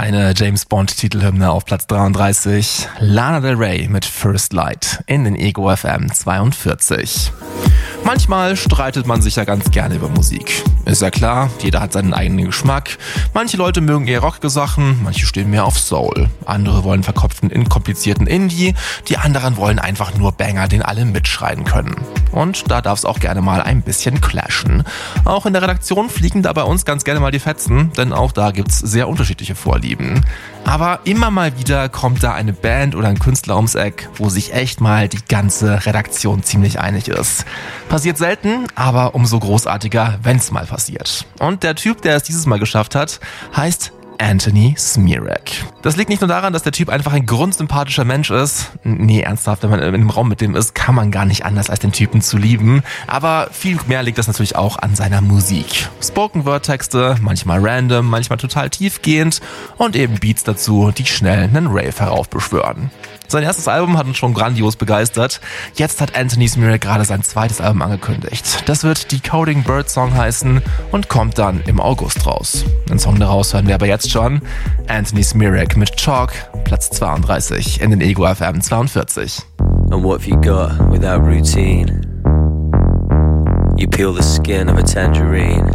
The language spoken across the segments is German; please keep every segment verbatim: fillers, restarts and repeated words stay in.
Eine James-Bond-Titelhymne auf Platz dreiunddreißig. Lana Del Rey mit First Light in den Ego F M zweiundvierzig. Manchmal streitet man sich ja ganz gerne über Musik. Ist ja klar, jeder hat seinen eigenen Geschmack. Manche Leute mögen eher rockige Sachen, manche stehen mehr auf Soul. Andere wollen verkopften, inkomplizierten Indie, die anderen wollen einfach nur Banger, den alle mitschreien können. Und da darf es auch gerne mal ein bisschen clashen. Auch in der Redaktion fliegen da bei uns ganz gerne mal die Fetzen, denn auch da gibt's sehr unterschiedliche Vorlieben. Aber immer mal wieder kommt da eine Band oder ein Künstler ums Eck, wo sich echt mal die ganze Redaktion ziemlich einig ist. Passiert selten, aber umso großartiger, wenn's mal passiert. Und der Typ, der es dieses Mal geschafft hat, heißt Anthony Smirak. Das liegt nicht nur daran, dass der Typ einfach ein grundsympathischer Mensch ist. Nee, ernsthaft, wenn man in einem Raum mit dem ist, kann man gar nicht anders, als den Typen zu lieben. Aber viel mehr liegt das natürlich auch an seiner Musik. Spoken-Word-Texte, manchmal random, manchmal total tiefgehend und eben Beats dazu, die schnell einen Rave heraufbeschwören. Sein erstes Album hat uns schon grandios begeistert. Jetzt hat Anthony Smirak gerade sein zweites Album angekündigt. Das wird Decoding Bird Song heißen und kommt dann im August raus. Einen Song daraus hören wir aber jetzt schon. Anthony Smirak mit Chalk, Platz zweiunddreißig in den Ego F M zweiundvierzig. And what have you got without routine? You peel the skin of a tangerine,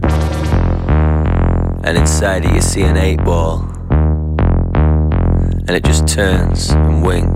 and inside it you see an eight ball, and it just turns and winks.